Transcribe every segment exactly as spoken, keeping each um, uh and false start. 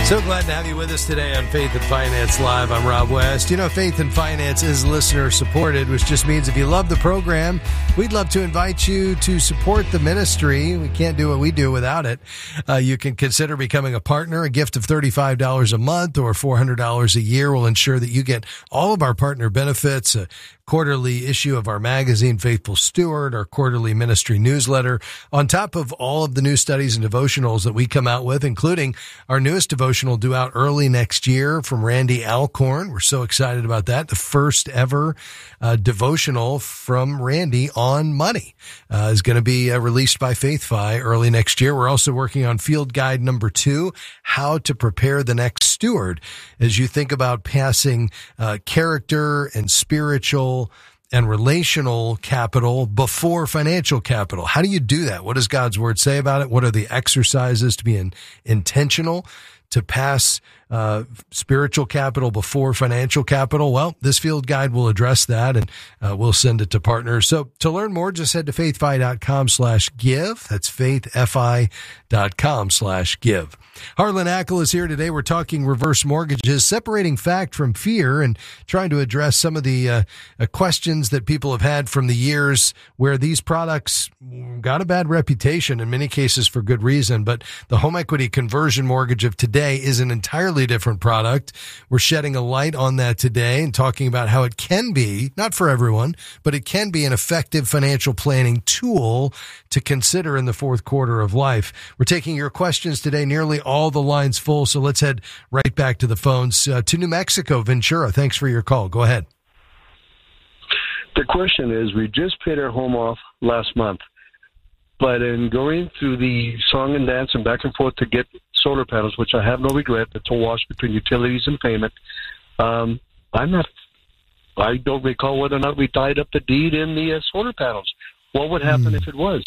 So glad to have you with us today on Faith and Finance Live. I'm Rob West. You know, Faith and Finance is listener supported, which just means if you love the program, we'd love to invite you to support the ministry. We can't do what we do without it. Uh, you can consider becoming a partner. A gift of thirty-five dollars a month or four hundred dollars a year will ensure that you get all of our partner benefits, a quarterly issue of our magazine, Faithful Steward, our quarterly ministry newsletter, on top of all of the new studies and devotionals that we come out with, including our newest devotional due out early next year from Randy Alcorn. We're so excited about that. The first ever uh, devotional from Randy on money uh, is going to be uh, released by FaithFi early next year. We're also working on field guide number two, how to prepare the next steward, as you think about passing uh, character and spiritual and relational capital before financial capital. How do you do that? What does God's word say about it? What are the exercises to be in, intentional to pass uh, spiritual capital before financial capital? Well, this field guide will address that, and uh, we'll send it to partners. So to learn more, just head to faithfi.com slash give. That's faithfi.com slash give. Harlan Ackle is here today. We're talking reverse mortgages, separating fact from fear, and trying to address some of the uh, uh, questions that people have had from the years where these products got a bad reputation, in many cases for good reason. But the home equity conversion mortgage of today is an entirely different product. We're shedding a light on that today and talking about how it can be, not for everyone, but it can be an effective financial planning tool to consider in the fourth quarter of life. We're taking your questions today, nearly all the lines full, so let's head right back to the phones. Uh, to New Mexico, Ventura, thanks for your call. Go ahead. The question is, we just paid our home off last month, but in going through the song and dance and back and forth to get solar panels, which I have no regret, it's a wash between utilities and payment, um, I'm not, I don't recall whether or not we tied up the deed in the uh, solar panels. What would happen mm. if it was?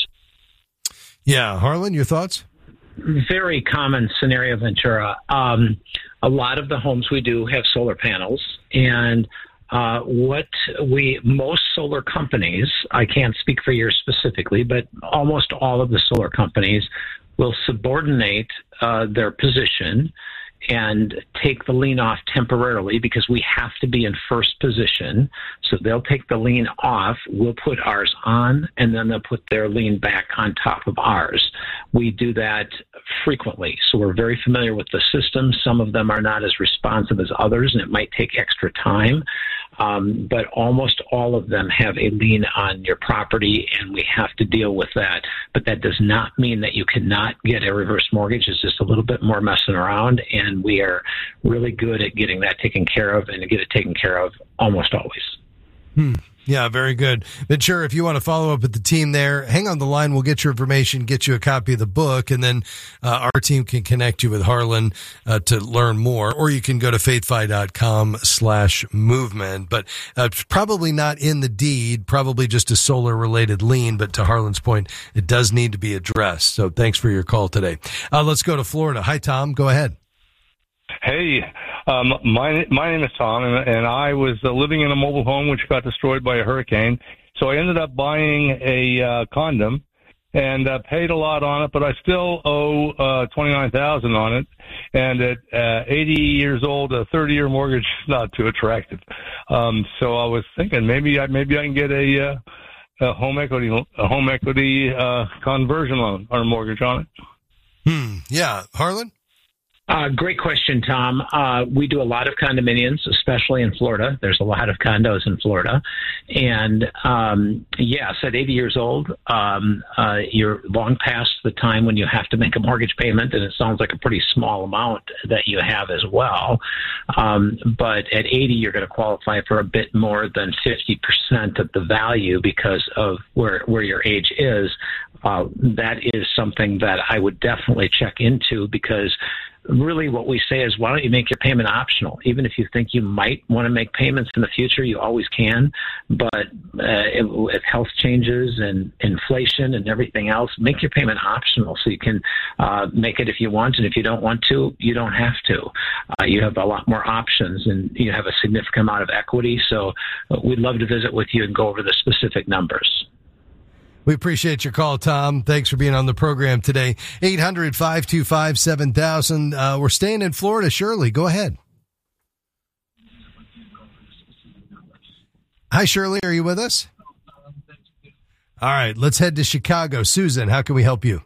Yeah, Harlan, your thoughts? Very common scenario, Ventura. Um, a lot of the homes we do have solar panels, and uh, what we, most solar companies, I can't speak for yours specifically, but almost all of the solar companies will subordinate uh, their position and take the lien off temporarily because we have to be in first position. So they'll take the lien off, we'll put ours on, and then they'll put their lien back on top of ours. We do that frequently, so we're very familiar with the system. Some of them are not as responsive as others, and it might take extra time. Um, but almost all of them have a lien on your property, and we have to deal with that. But that does not mean that you cannot get a reverse mortgage. It's just a little bit more messing around, and we are really good at getting that taken care of, and get it taken care of almost always. Hmm. Yeah, very good. Ventura, if you want to follow up with the team there, hang on the line. We'll get your information, get you a copy of the book, and then uh, our team can connect you with Harlan uh, to learn more. Or you can go to faithfi.com slash movement. But uh, probably not in the deed, probably just a solar-related lien. But to Harlan's point, it does need to be addressed. So thanks for your call today. Uh, let's go to Florida. Hi, Tom. Go ahead. Hey, um, my my name is Tom, and, and I was uh, living in a mobile home which got destroyed by a hurricane. So I ended up buying a uh, condom and uh, paid a lot on it, but I still owe uh, twenty-nine thousand dollars on it. And at uh, eighty years old, a thirty-year mortgage is not too attractive. Um, so I was thinking maybe I maybe I can get a, uh, a home equity a home equity uh, conversion loan or a mortgage on it. Hmm. Yeah, Harlan. Uh, great question, Tom. Uh, we do a lot of condominiums, especially in Florida. There's a lot of condos in Florida. And, um, yes, at eighty years old, um, uh, you're long past the time when you have to make a mortgage payment, and it sounds like a pretty small amount that you have as well. Um, but at eighty, you're going to qualify for a bit more than fifty percent of the value because of where, where your age is. Uh, that is something that I would definitely check into, because really what we say is, why don't you make your payment optional? Even if you think you might want to make payments in the future, you always can. But uh, if, if health changes and inflation and everything else, make your payment optional so you can uh, make it if you want. And if you don't want to, you don't have to. Uh, you have a lot more options, and you have a significant amount of equity. So we'd love to visit with you and go over the specific numbers. We appreciate your call, Tom. Thanks for being on the program today. eight hundred, five two five, seven thousand. Uh, we're staying in Florida. Shirley, go ahead. Hi, Shirley. Are you with us? All right. Let's head to Chicago. Susan, how can we help you?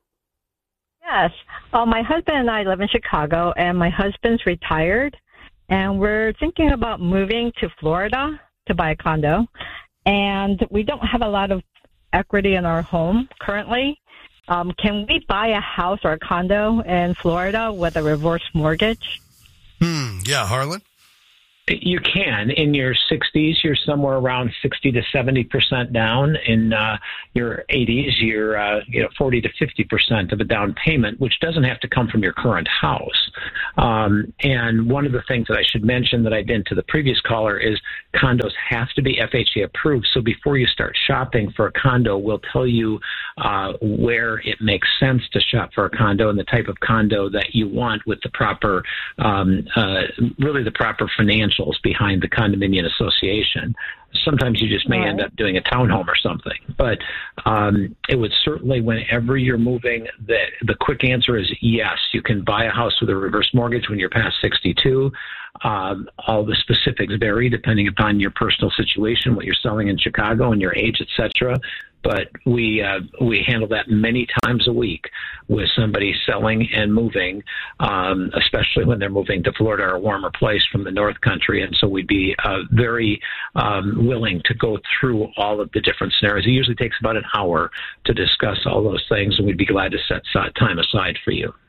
Yes. Uh, my husband and I live in Chicago, and my husband's retired, and we're thinking about moving to Florida to buy a condo. And we don't have a lot of equity in our home currently. Um, can we buy a house or a condo in Florida with a reverse mortgage? Hmm. Yeah, Harlan? You can. In your sixties, you're somewhere around sixty to seventy percent down. In uh, your eighties, you're uh, you know forty to fifty percent of a down payment, which doesn't have to come from your current house. Um, and one of the things that I should mention that I did to the previous caller is condos have to be F H A approved. So before you start shopping for a condo, we'll tell you uh, where it makes sense to shop for a condo and the type of condo that you want with the proper, um, uh, really the proper financial behind the condominium association. Sometimes you just may right. end up doing a townhome or something. But um, it would certainly, whenever you're moving, the, the quick answer is yes. You can buy a house with a reverse mortgage when you're past sixty-two. Um, all the specifics vary depending upon your personal situation, what you're selling in Chicago and your age, et cetera. But we uh, we handle that many times a week with somebody selling and moving, um, especially when they're moving to Florida or a warmer place from the North Country. And so we'd be uh, very um, willing to go through all of the different scenarios. It usually takes about an hour to discuss all those things, and we'd be glad to set time aside for you.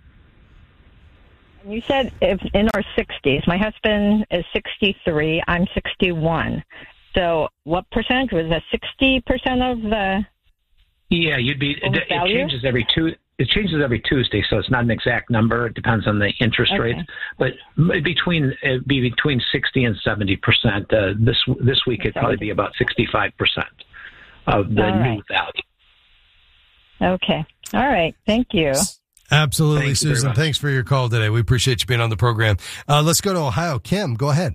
You said if in our sixties. My husband is sixty-three. I'm sixty-one. So what percentage? Was that sixty percent of the Yeah, you'd be, it, it value? changes every two, it changes every Tuesday, so it's not an exact number. It depends on the interest Okay. rates. But between, it'd be between sixty and seventy percent. Uh, this, this week, it'd probably be about sixty-five percent of the All new right. value. Okay. All right. Thank you. Absolutely, Thank you very Susan. much. Thanks for your call today. We appreciate you being on the program. Uh, let's go to Ohio. Kim, go ahead.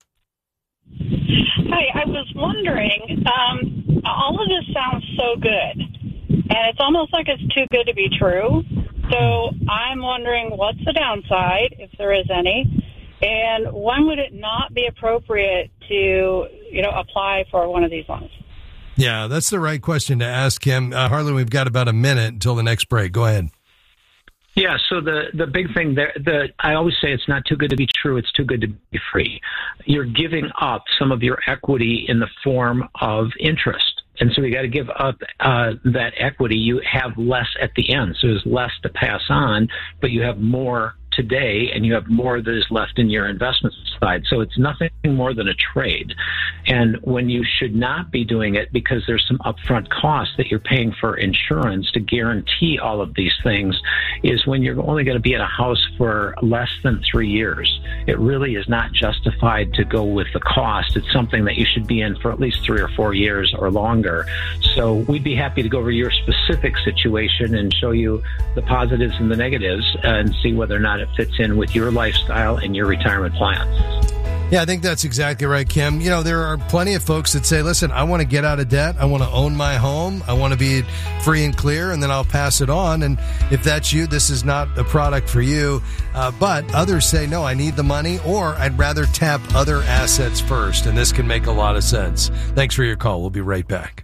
Hi, I was wondering, um, all of this sounds so good, and it's almost like it's too good to be true. So I'm wondering what's the downside, if there is any, and when would it not be appropriate to, you know, apply for one of these loans? Yeah, that's the right question to ask him. Uh, Harlan, we've got about a minute until the next break. Go ahead. Yeah, so the, the big thing there, the, I always say it's not too good to be true, it's too good to be free. You're giving up some of your equity in the form of interest. And so you got to give up uh, that equity. You have less at the end, so there's less to pass on, but you have more today, and you have more that is left in your investment side. So it's nothing more than a trade. And when you should not be doing it because there's some upfront costs that you're paying for insurance to guarantee all of these things, is when you're only going to be in a house for less than three years. It really is not justified to go with the cost. It's something that you should be in for at least three or four years or longer. So we'd be happy to go over your specific situation and show you the positives and the negatives and see whether or not it fits in with your lifestyle and your retirement plans. Yeah, I think that's exactly right, Kim. You know, there are plenty of folks that say, listen, I want to get out of debt. I want to own my home. I want to be free and clear, and then I'll pass it on. And if that's you, this is not a product for you. Uh, but others say, no, I need the money, or I'd rather tap other assets first. And this can make a lot of sense. Thanks for your call. We'll be right back.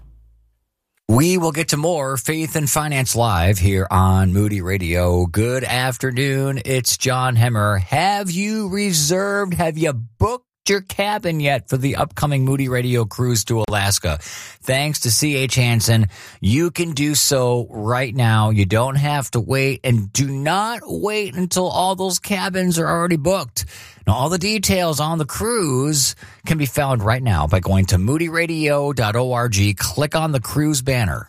We will get to more Faith and Finance Live here on Moody Radio. Good afternoon. It's John Hemmer. Have you reserved, have you booked your cabin yet for the upcoming Moody Radio cruise to Alaska? Thanks to C H Hansen, you can do so right now. You don't have to wait, and do not wait until all those cabins are already booked. Now, all the details on the cruise can be found right now by going to moody radio dot org. Click on the cruise banner.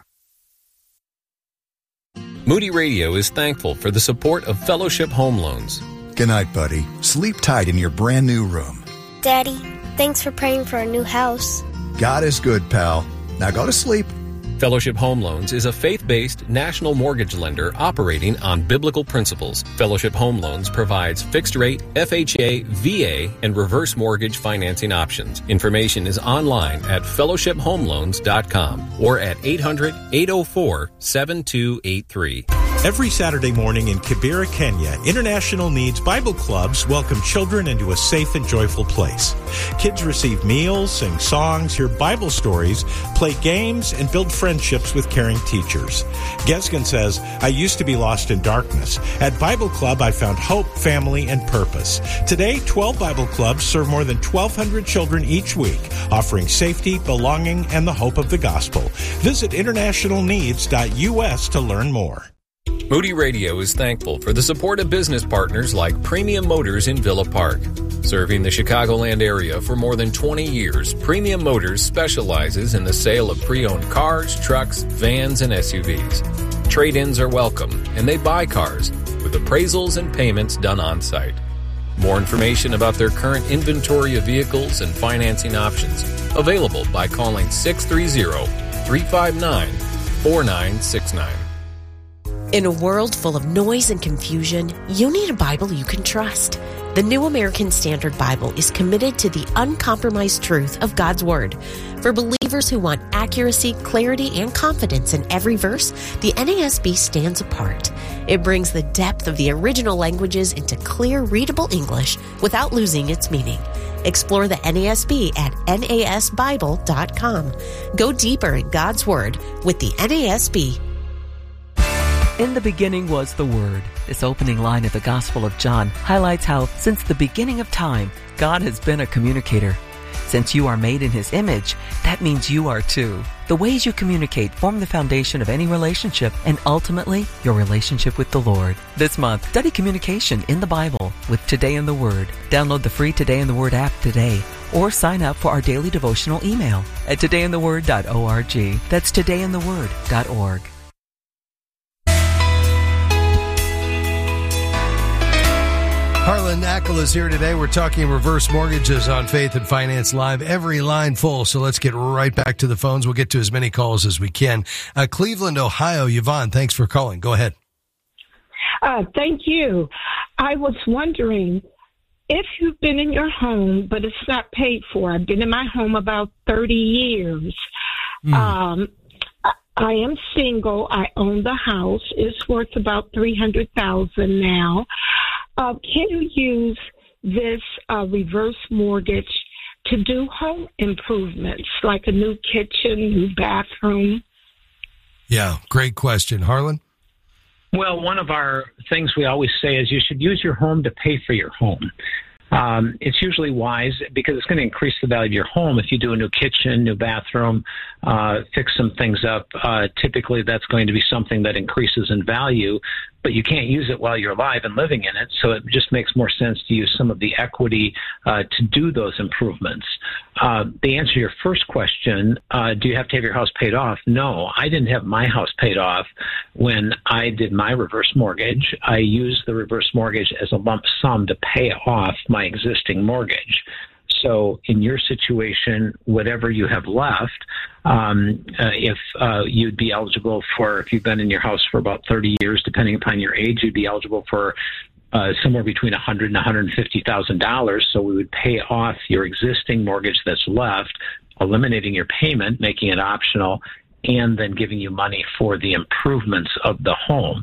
Moody Radio is thankful for the support of Fellowship Home Loans. Good night, buddy. Sleep tight in your brand new room. Daddy, thanks for praying for a new house. God is good, pal. Now go to sleep. Fellowship Home Loans is a faith-based national mortgage lender operating on biblical principles. Fellowship Home Loans provides fixed-rate, F H A, V A, and reverse mortgage financing options. Information is online at fellowship home loans dot com or at eight hundred, eight oh four, seven two eight three. Every Saturday morning in Kibera, Kenya, International Needs Bible Clubs welcome children into a safe and joyful place. Kids receive meals, sing songs, hear Bible stories, play games, and build friendships with caring teachers. Gesgen says, I used to be lost in darkness. At Bible Club, I found hope, family, and purpose. Today, twelve Bible Clubs serve more than twelve hundred children each week, offering safety, belonging, and the hope of the gospel. Visit international needs dot U S to learn more. Moody Radio is thankful for the support of business partners like Premium Motors in Villa Park. Serving the Chicagoland area for more than twenty years, Premium Motors specializes in the sale of pre-owned cars, trucks, vans, and S U Vs. Trade-ins are welcome, and they buy cars, with appraisals and payments done on-site. More information about their current inventory of vehicles and financing options available by calling six three zero, three five nine, four nine six nine. In a world full of noise and confusion, you need a Bible you can trust. The New American Standard Bible is committed to the uncompromised truth of God's Word. For believers who want accuracy, clarity, and confidence in every verse, the N A S B stands apart. It brings the depth of the original languages into clear, readable English without losing its meaning. Explore the N A S B at N A S Bible dot com. Go deeper in God's Word with the N A S B. In the beginning was the Word. This opening line of the Gospel of John highlights how, since the beginning of time, God has been a communicator. Since you are made in His image, that means you are too. The ways you communicate form the foundation of any relationship and ultimately your relationship with the Lord. This month, study communication in the Bible with Today in the Word. Download the free Today in the Word app today or sign up for our daily devotional email at today in the word dot org. That's today in the word dot org. Harlan Ackel is here today. We're talking reverse mortgages on Faith and Finance Live. Every line full, so let's get right back to the phones. We'll get to as many calls as we can. Uh, Cleveland, Ohio. Yvonne, thanks for calling. Go ahead. Uh, thank you. I was wondering if you've been in your home, but it's not paid for. I've been in my home about thirty years. Mm. Um, I am single. I own the house. It's worth about three hundred thousand dollars now. Uh, can you use this uh, reverse mortgage to do home improvements, like a new kitchen, new bathroom? Yeah, great question. Harlan? Well, one of our things we always say is you should use your home to pay for your home. Um, it's usually wise because it's going to increase the value of your home if you do a new kitchen, new bathroom, uh, fix some things up. Uh, typically, that's going to be something that increases in value, but you can't use it while you're alive and living in it. So it just makes more sense to use some of the equity uh, to do those improvements. Uh, the answer to your first question, uh, do you have to have your house paid off? No, I didn't have my house paid off when I did my reverse mortgage. I used the reverse mortgage as a lump sum to pay off my existing mortgage. So in your situation, whatever you have left, um, uh, if uh, you'd be eligible for, if you've been in your house for about thirty years, depending upon your age, you'd be eligible for uh, somewhere between one hundred thousand dollars and one hundred fifty thousand dollars. So we would pay off your existing mortgage that's left, eliminating your payment, making it optional, and then giving you money for the improvements of the home.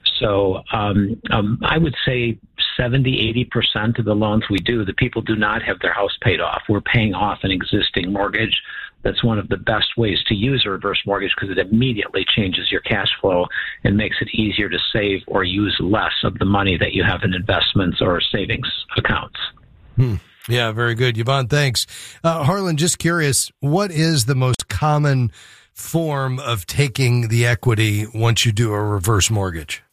So um, um, I would say seventy, eighty percent of the loans we do, the people do not have their house paid off. We're paying off an existing mortgage. That's one of the best ways to use a reverse mortgage because it immediately changes your cash flow and makes it easier to save or use less of the money that you have in investments or savings accounts. Hmm. Yeah, very good. Yvonne, thanks. Uh, Harlan, just curious, what is the most common form of taking the equity once you do a reverse mortgage?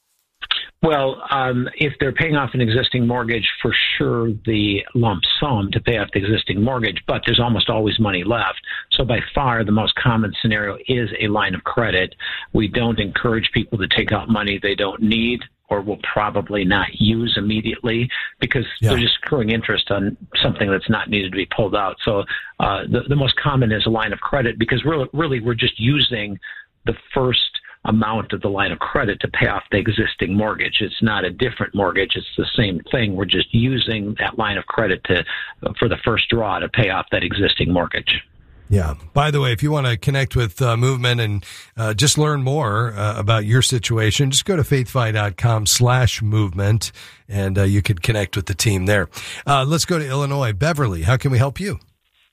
Well, um, if they're paying off an existing mortgage, for sure the lump sum to pay off the existing mortgage, but there's almost always money left. So by far, the most common scenario is a line of credit. We don't encourage people to take out money they don't need or will probably not use immediately because yeah. they're just accruing interest on something that's not needed to be pulled out. So uh, the, the most common is a line of credit because really, really we're just using the first amount of the line of credit to pay off the existing mortgage. It's not a different mortgage. It's the same thing. We're just using that line of credit to for the first draw to pay off that existing mortgage. Yeah. By the way, if you want to connect with uh, Movement and uh, just learn more uh, about your situation, just go to faithfi.com slash movement, and uh, you could connect with the team there. Uh, let's go to Illinois. Beverly, how can we help you?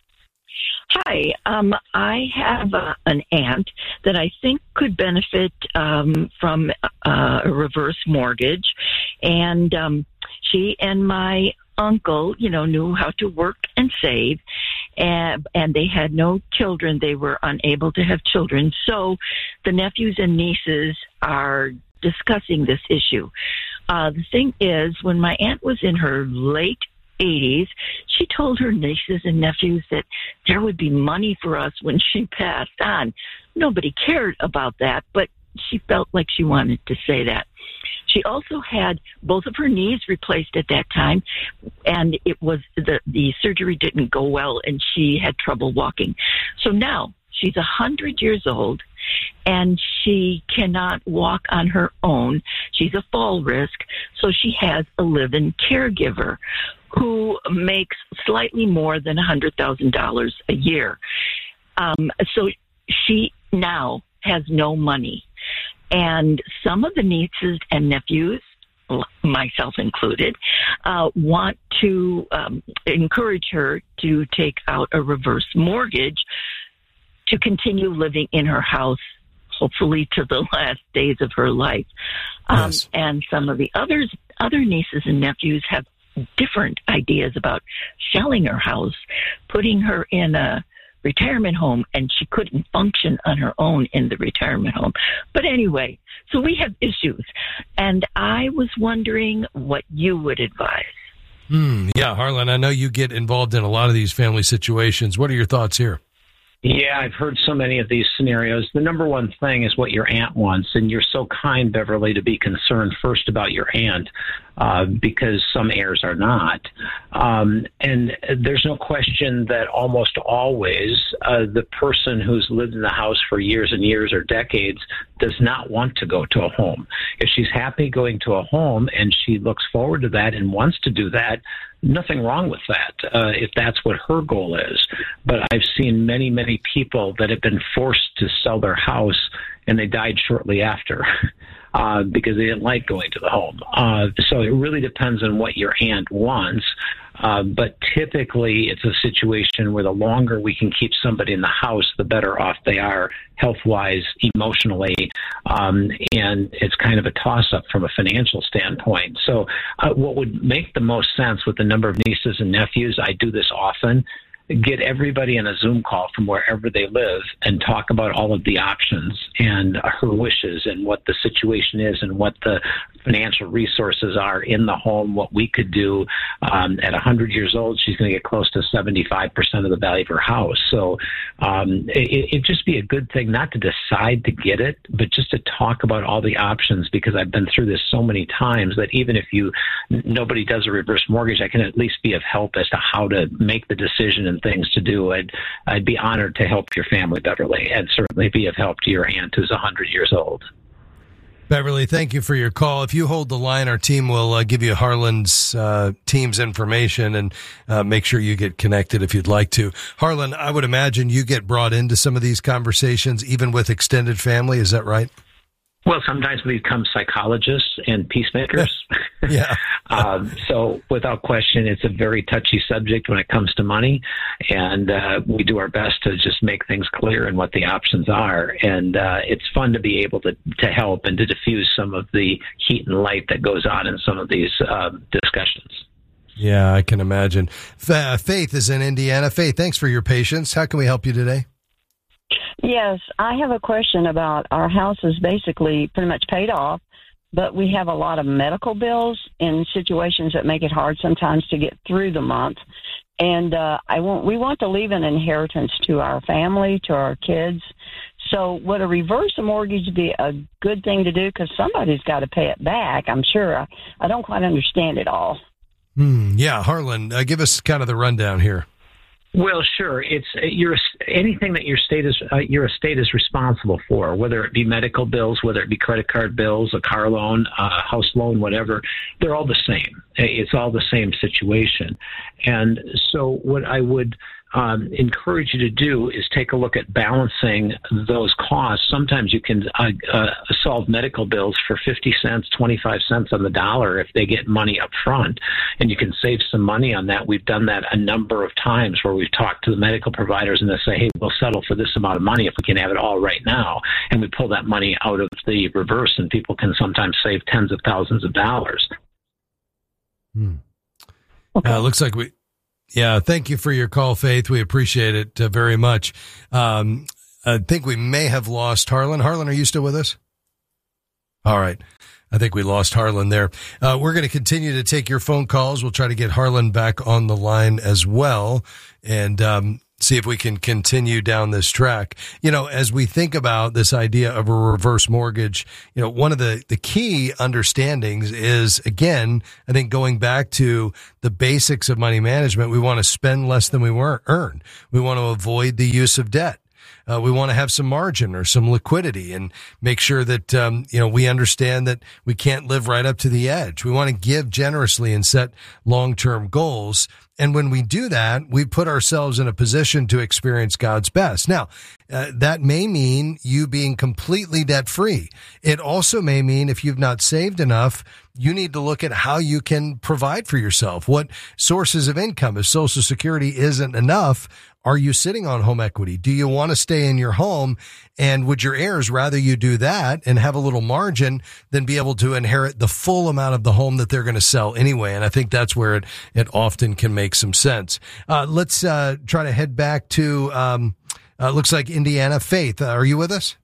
Hi, um, I have uh, an aunt that I think could benefit um, from uh, a reverse mortgage, and um, she and my uncle, you know, knew how to work and save, and, and they had no children. They were unable to have children, so the nephews and nieces are discussing this issue. Uh, the thing is, when my aunt was in her late eighties, she told her nieces and nephews that there would be money for us when she passed on. Nobody cared about that, but she felt like she wanted to say that. She also had both of her knees replaced at that time, and it was the, the surgery didn't go well, and she had trouble walking. So now she's one hundred years old, and she cannot walk on her own. She's a fall risk, so she has a live-in caregiver who makes slightly more than one hundred thousand dollars a year. Um, so she now has no money. And some of the nieces and nephews, myself included, uh, want to um, encourage her to take out a reverse mortgage to continue living in her house, hopefully to the last days of her life. Um, yes. And some of the others, other nieces and nephews have different ideas about selling her house, putting her in a retirement home, and she couldn't function on her own in the retirement home. But anyway, so we have issues, and I was wondering what you would advise. Hmm, yeah, Harlan, I know you get involved in a lot of these family situations. What are your thoughts here? Yeah, I've heard so many of these scenarios. The number one thing is what your aunt wants, and you're so kind, Beverly, to be concerned first about your aunt uh, because some heirs are not. Um, and there's no question that almost always uh, the person who's lived in the house for years and years or decades does not want to go to a home. If she's happy going to a home and she looks forward to that and wants to do that, nothing wrong with that, uh, if that's what her goal is. But I've seen many, many people that have been forced to sell their house, and they died shortly after uh, because they didn't like going to the home. Uh, so it really depends on what your aunt wants. Uh, but typically, it's a situation where the longer we can keep somebody in the house, the better off they are health-wise, emotionally, um, and it's kind of a toss-up from a financial standpoint. So uh, what would make the most sense with the number of nieces and nephews, I do this often, get everybody on a Zoom call from wherever they live and talk about all of the options and her wishes and what the situation is and what the financial resources are in the home, what we could do. Um, at one hundred years old, she's going to get close to seventy-five percent of the value of her house. So um, it, it'd just be a good thing not to decide to get it, but just to talk about all the options, because I've been through this so many times that even if you nobody does a reverse mortgage, I can at least be of help as to how to make the decision and things to do. I'd, I'd be honored to help your family, Beverly, and certainly be of help to your aunt who's one hundred years old. Beverly, thank you for your call. If you hold the line, our team will uh, give you Harlan's uh, team's information and uh, make sure you get connected if you'd like to. Harlan, I would imagine you get brought into some of these conversations, even with extended family. Is that right? Well, sometimes we become psychologists and peacemakers. Yeah. um, so without question, it's a very touchy subject when it comes to money. And uh, we do our best to just make things clear and what the options are. And uh, it's fun to be able to, to help and to diffuse some of the heat and light that goes on in some of these uh, discussions. Yeah, I can imagine. Faith is in Indiana. Faith, thanks for your patience. How can we help you today? Yes, I have a question about our house is basically pretty much paid off, but we have a lot of medical bills in situations that make it hard sometimes to get through the month. And uh, I want we want to leave an inheritance to our family, to our kids. So would a reverse mortgage be a good thing to do? Because somebody's got to pay it back, I'm sure. I, I don't quite understand it all. Hmm, yeah, Harlan, uh, give us kind of the rundown here. Well, sure. It's your anything that your state is uh, your estate is responsible for, whether it be medical bills, whether it be credit card bills, a car loan, a house loan, whatever. They're all the same. It's all the same situation. And so, what I would um, encourage you to do is take a look at balancing those costs. Sometimes you can uh, uh, solve medical bills for fifty cents, twenty-five cents on the dollar if they get money up front, and you can save some money on that. We've done that a number of times where we've talked to the medical providers and they say, hey, we'll settle for this amount of money if we can have it all right now. And we pull that money out of the reverse, and people can sometimes save tens of thousands of dollars. Hmm. Okay. Uh, looks like we, yeah, thank you for your call, Faith. We appreciate it uh, very much. Um, I think we may have lost Harlan. Harlan, are you still with us? All right. I think we lost Harlan there. Uh, we're going to continue to take your phone calls. We'll try to get Harlan back on the line as well, and um, see if we can continue down this track. You know, as we think about this idea of a reverse mortgage, you know, one of the, the key understandings is, again, I think going back to the basics of money management, we want to spend less than we earn. We want to avoid the use of debt. Uh, we want to have some margin or some liquidity and make sure that, um, you know, we understand that we can't live right up to the edge. We want to give generously and set long-term goals. And when we do that, we put ourselves in a position to experience God's best. Now, uh, that may mean you being completely debt-free. It also may mean if you've not saved enough, you need to look at how you can provide for yourself. What sources of income? If Social Security isn't enough, are you sitting on home equity? Do you want to stay in your home? And would your heirs rather you do that and have a little margin than be able to inherit the full amount of the home that they're going to sell anyway? And I think that's where it, it often can make some sense. Uh, let's uh, try to head back to, um, uh, looks like Indiana. Faith, uh, are you with us?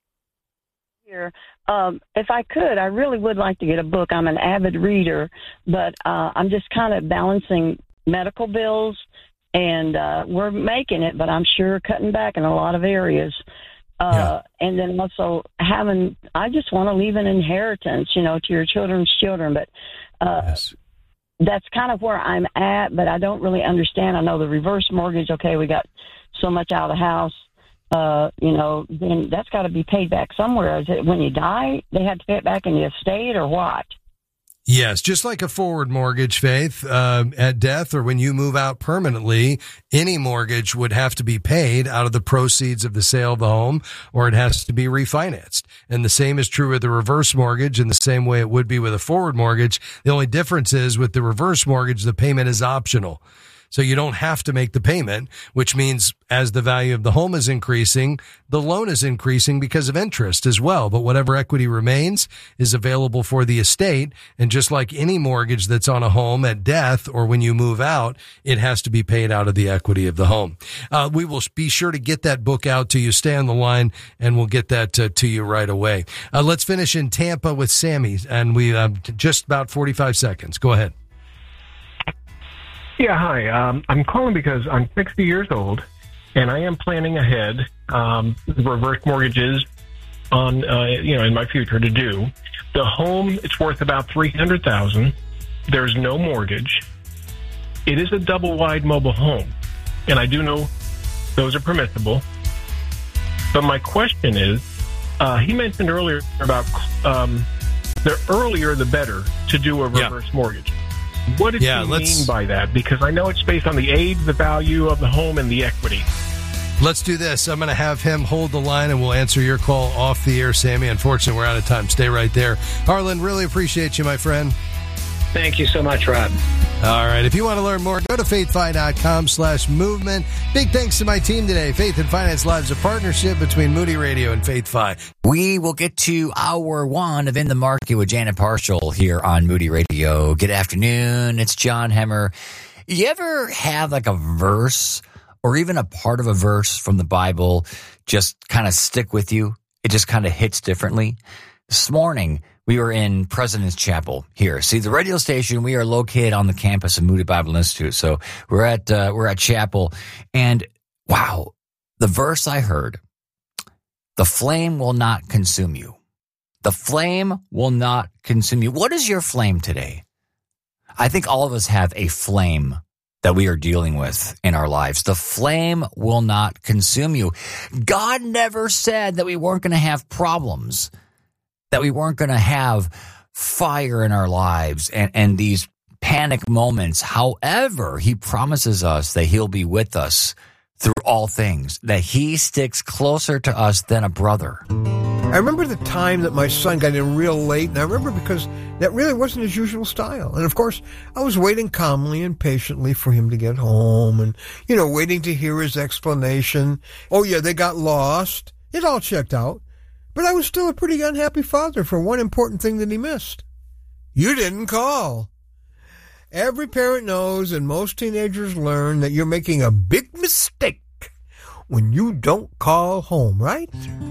Here. Um, if I could, I really would like to get a book. I'm an avid reader, but uh, I'm just kind of balancing medical bills. And uh, we're making it, but I'm sure cutting back in a lot of areas. Uh, yeah. And then also having, I just want to leave an inheritance, you know, to your children's children. But uh, yes. That's kind of where I'm at, but I don't really understand. I know the reverse mortgage, okay, we got so much out of the house, uh, you know, then that's got to be paid back somewhere. Is it when you die, they have to pay it back in the estate or what? Yes, just like a forward mortgage, Faith, uh, at death or when you move out permanently, any mortgage would have to be paid out of the proceeds of the sale of the home, or it has to be refinanced. And the same is true with the reverse mortgage, in the same way it would be with a forward mortgage. The only difference is with the reverse mortgage, the payment is optional. So you don't have to make the payment, which means as the value of the home is increasing, the loan is increasing because of interest as well. But whatever equity remains is available for the estate. And just like any mortgage that's on a home at death or when you move out, it has to be paid out of the equity of the home. Uh, we will be sure to get that book out to you. Stay on the line and we'll get that uh, to you right away. Uh, let's finish in Tampa with Sammy, and we uh, just about forty-five seconds. Go ahead. Yeah, hi. Um, I'm calling because I'm sixty years old, and I am planning ahead um, reverse mortgages on, uh, you know, in my future to do. The home, it's worth about three hundred thousand dollars. There's no mortgage. It is a double-wide mobile home, and I do know those are permissible. But my question is, uh, he mentioned earlier about um, the earlier the better to do a reverse yeah. mortgage. What did yeah, you mean by that? Because I know it's based on the age, the value of the home, and the equity. Let's do this. I'm going to have him hold the line, and we'll answer your call off the air, Sammy. Unfortunately, we're out of time. Stay right there. Harlan, really appreciate you, my friend. Thank you so much, Rob. All right. If you want to learn more, go to faithfi.com slash movement. Big thanks to my team today. Faith and Finance Live is a partnership between Moody Radio and FaithFi. We will get to hour one of In the Market with Janet Parshall here on Moody Radio. Good afternoon. It's John Hemmer. You ever have like a verse or even a part of a verse from the Bible just kind of stick with you? It just kind of hits differently. This morning, we were in President's Chapel here. See, the radio station, we are located on the campus of Moody Bible Institute. So we're at, uh, we're at chapel, and wow, the verse I heard The flame will not consume you. The flame will not consume you. What is your flame today? I think all of us have a flame that we are dealing with in our lives. The flame will not consume you. God never said that we weren't going to have problems, that we weren't going to have fire in our lives and, and these panic moments. However, he promises us that he'll be with us through all things, that he sticks closer to us than a brother. I remember the time that my son got in real late, and I remember because that really wasn't his usual style. And of course, I was waiting calmly and patiently for him to get home and, you know, waiting to hear his explanation. Oh, yeah, they got lost. It all checked out. But I was still a pretty unhappy father for one important thing that he missed. You didn't call. Every parent knows, and most teenagers learn, that you're making a big mistake when you don't call home, right?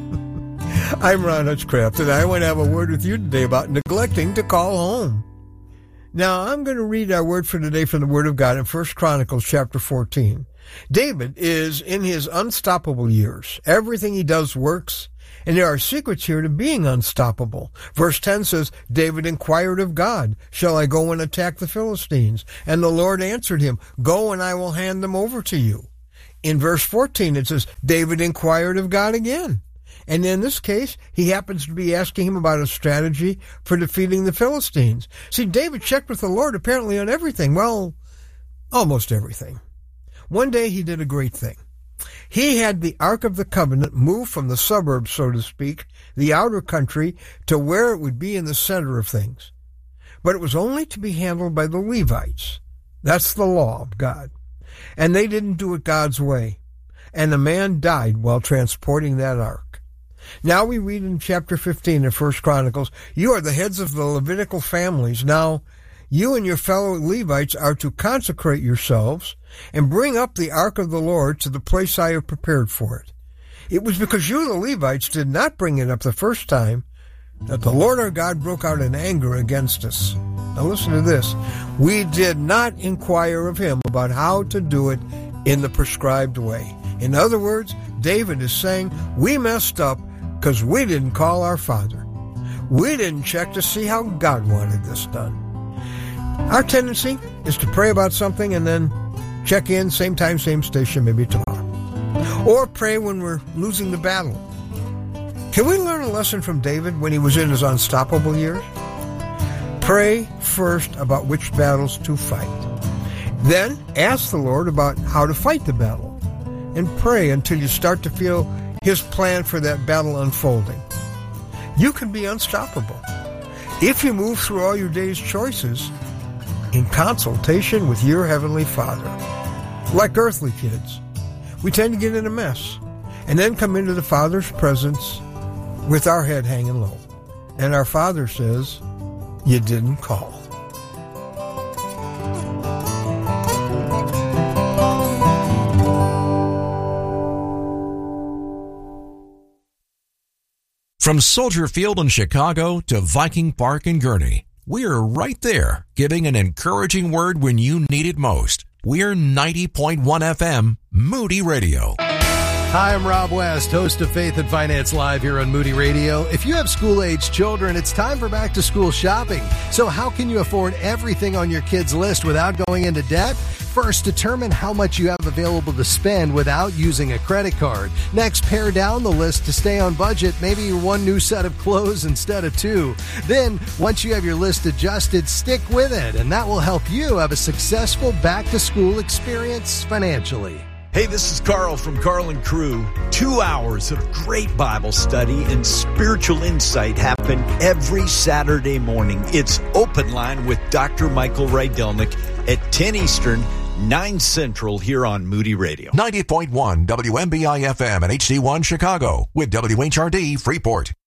I'm Ron Hutchcraft, and I want to have a word with you today about neglecting to call home. Now, I'm going to read our word for today from the Word of God in First Chronicles chapter fourteen. David is in his unstoppable years. Everything he does works, and there are secrets here to being unstoppable. Verse ten says, David inquired of God, shall I go and attack the Philistines? And the Lord answered him, go and I will hand them over to you. In verse fourteen, it says, David inquired of God again. And in this case, he happens to be asking him about a strategy for defeating the Philistines. See, David checked with the Lord apparently on everything. Well, almost everything. One day he did a great thing. He had the Ark of the Covenant moved from the suburbs, so to speak, the outer country, to where it would be in the center of things. But it was only to be handled by the Levites. That's the law of God. And they didn't do it God's way. And a man died while transporting that ark. Now we read in chapter fifteen of First Chronicles, you are the heads of the Levitical families. Now, you and your fellow Levites are to consecrate yourselves and bring up the ark of the Lord to the place I have prepared for it. It was because you, the Levites, did not bring it up the first time that the Lord our God broke out in anger against us. Now listen to this. We did not inquire of him about how to do it in the prescribed way. In other words, David is saying, we messed up because we didn't call our father. We didn't check to see how God wanted this done. Our tendency is to pray about something and then check in, same time, same station, maybe tomorrow. Or pray when we're losing the battle. Can we learn a lesson from David when he was in his unstoppable years? Pray first about which battles to fight. Then ask the Lord about how to fight the battle. And pray until you start to feel his plan for that battle unfolding. You can be unstoppable if you move through all your day's choices in consultation with your Heavenly Father. Like earthly kids, we tend to get in a mess and then come into the Father's presence with our head hanging low. And our Father says, you didn't call. From Soldier Field in Chicago to Viking Park in Gurnee, we're right there, giving an encouraging word when you need it most. We're ninety point one F M, Moody Radio. Hi, I'm Rob West, host of Faith and Finance Live here on Moody Radio. If you have school-age children, it's time for back-to-school shopping. So how can you afford everything on your kids' list without going into debt? First, determine how much you have available to spend without using a credit card. Next, pare down the list to stay on budget, maybe one new set of clothes instead of two. Then, once you have your list adjusted, stick with it, and that will help you have a successful back-to-school experience financially. Hey, this is Carl from Carl and Crew. Two hours of great Bible study and spiritual insight happen every Saturday morning. It's Open Line with Doctor Michael Rydelnik at ten Eastern, nine Central here on Moody Radio. ninety point one W M B I F M and H D one Chicago with W H R D Freeport.